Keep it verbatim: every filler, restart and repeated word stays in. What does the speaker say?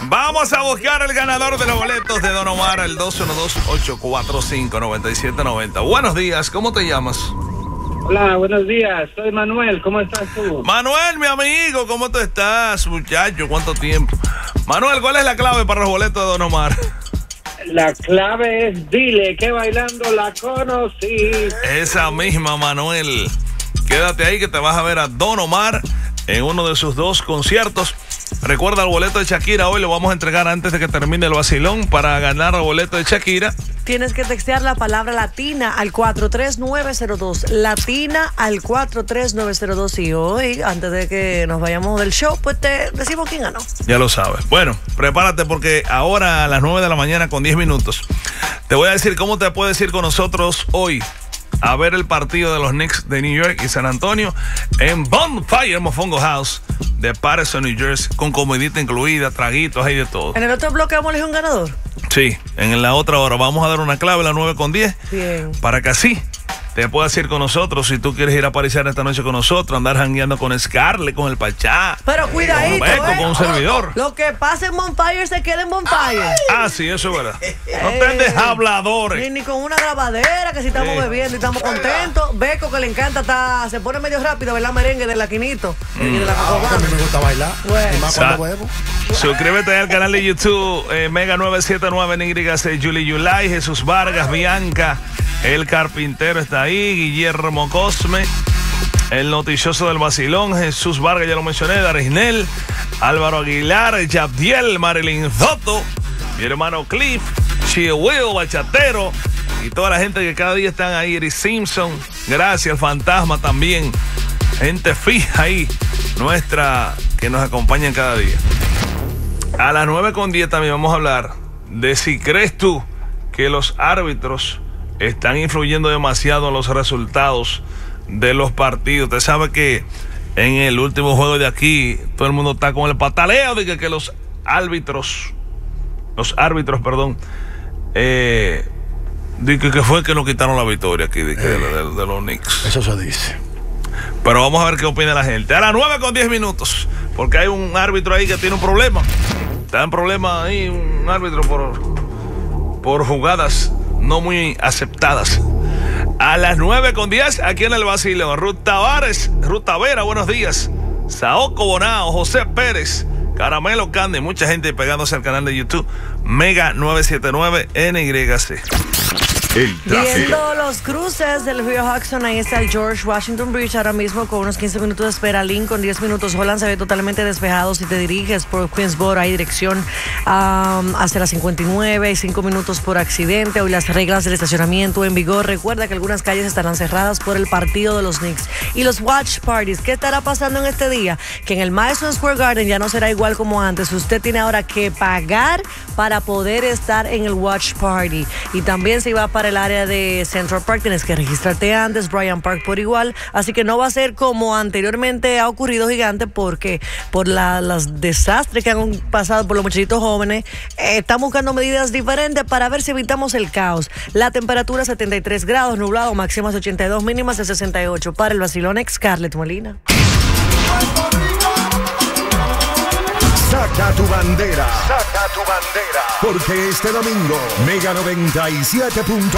Vamos a buscar el ganador de los boletos de Don Omar, el dos uno dos, ocho cuatro cinco, nueve siete nueve cero. Buenos días, ¿cómo te llamas? Hola, buenos días, soy Manuel, ¿cómo estás tú? Manuel, mi amigo, ¿cómo tú estás, muchacho? ¿Cuánto tiempo? Manuel, ¿cuál es la clave para los boletos de Don Omar? La clave es dile que bailando la conocí. Esa misma, Manuel. Quédate ahí que te vas a ver a Don Omar en uno de sus dos conciertos. Recuerda, el boleto de Shakira hoy lo vamos a entregar antes de que termine el vacilón. Para ganar el boleto de Shakira, tienes que textear la palabra latina al cuatro tres nueve cero dos. Latina al cuatro tres nueve cero dos. Y hoy, antes de que nos vayamos del show, pues te decimos quién ganó. Ya lo sabes. Bueno, prepárate porque ahora a las nueve de la mañana con diez minutos te voy a decir cómo te puedes ir con nosotros hoy a ver el partido de los Knicks de New York y San Antonio en Bonfire Mofongo House de Patterson, New Jersey, con comidita incluida, traguitos, hay de todo. ¿En el otro bloque vamos a elegir un ganador? Sí, en la otra hora vamos a dar una clave a las nueve con diez. Bien. Para que así te puedas ir con nosotros. Si tú quieres ir a aparecer esta noche con nosotros, andar jangueando con Scarlett, con el Pachá, pero cuidadito, con Beco, eh. con un servidor. Lo que pase en Bonfire se queda en Bonfire. Ah, sí, eso es verdad. No te andes habladores. Ni, ni con una grabadera, que si estamos Sí. bebiendo y estamos contentos. Beco, que le encanta, está, se pone medio rápido, ¿verdad? Merengue de la Quinito y de la Ah, Cocobana. a mí me gusta bailar. Bueno. Y más cuando bebo. Suscríbete al canal de YouTube eh, Mega nueve siete nueve en Y C, Julie Yulai, Jesús Vargas, Bianca, El Carpintero está ahí, Guillermo Cosme, el noticioso del vacilón, Jesús Vargas, ya lo mencioné, Darisnel, Álvaro Aguilar, Yabdiel, Marilyn Soto, mi hermano Cliff, Chihuahua, Bachatero y toda la gente que cada día están ahí, Iris Simpson, gracias, el Fantasma también, gente fija ahí, nuestra, que nos acompañan cada día. A las nueve con diez también vamos a hablar de si crees tú que los árbitros están influyendo demasiado en los resultados de los partidos. Usted sabe que en el último juego de aquí todo el mundo está con el pataleo de que, que los árbitros, los árbitros, perdón, eh, de que, que fue que nos quitaron la victoria aquí de, que, de, de, de los Knicks. Eso se dice. Pero vamos a ver qué opina la gente. A las nueve con diez minutos, porque hay un árbitro ahí que tiene un problema. Está en problema ahí un árbitro por, por jugadas no muy aceptadas. A las nueve con diez, aquí en el vacilón, Ruth Tavares, Ruth Tavera, buenos días. Saoco Bonao, José Pérez, Caramelo Candy, mucha gente pegándose al canal de YouTube Mega nueve siete nueve N Y C. El tráfico. Viendo los cruces del río Hudson, ahí está el George Washington Bridge ahora mismo con unos quince minutos de espera. Lincoln, diez minutos. Holland se ve totalmente despejado. Si te diriges por Queensboro, hay dirección um, hacia las cincuenta y nueve y cinco minutos por accidente. Hoy las reglas del estacionamiento en vigor. Recuerda que algunas calles estarán cerradas por el partido de los Knicks. Y los watch parties, ¿qué estará pasando en este día? Que en el Madison Square Garden ya no será igual como antes. Usted tiene ahora que pagar para poder estar en el watch party. Y también se va para el área de Central Park, tienes que registrarte antes, Bryant Park por igual, así que no va a ser como anteriormente ha ocurrido, Gigante, porque por la, los desastres que han pasado por los muchachitos jóvenes, eh, están buscando medidas diferentes para ver si evitamos el caos. La temperatura setenta y tres grados, nublado, máximas ochenta y dos, mínimas de sesenta y ocho. Para el vacilón, Scarlett Molina. Saca tu bandera, saca tu bandera, porque este domingo Mega noventa y siete punto